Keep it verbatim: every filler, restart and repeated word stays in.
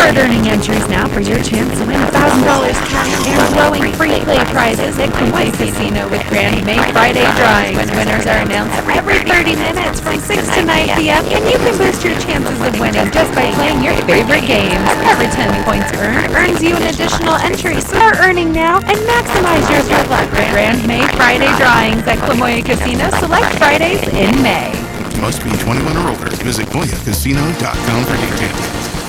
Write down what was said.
hard-earning entries now for your chance to win one thousand dollars cash and glowing free play prizes at Kawaii Casino with Grand May Friday drawings. When winners are announced every thirty minutes from six to nine p.m. and you can boost your chances of winning just by playing your favorite games. Every ten points earned earns you an additional entry. Start earning now and maximize your good luck. Grand May Friday drawings at Kawaii Casino. Select Fridays in May. Must be twenty-one or older. Visit Koya Casino dot com for details.